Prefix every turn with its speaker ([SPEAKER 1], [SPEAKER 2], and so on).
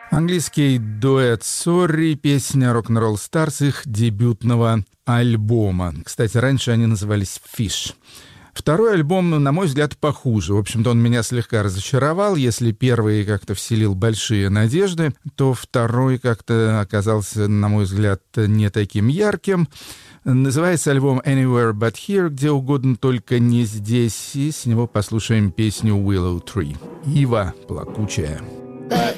[SPEAKER 1] Английский дуэт Sorry, песня Rock'n'Roll Stars их дебютного альбома. Кстати, раньше они назывались Fish. Второй альбом, на мой взгляд, похуже. В общем-то, он меня слегка разочаровал. Если первый как-то вселил большие надежды, то второй как-то оказался, на мой взгляд, не таким ярким. Называется альбом Anywhere But Here, где угодно, только не здесь. И с него послушаем песню Willow Tree. Ива плакучая.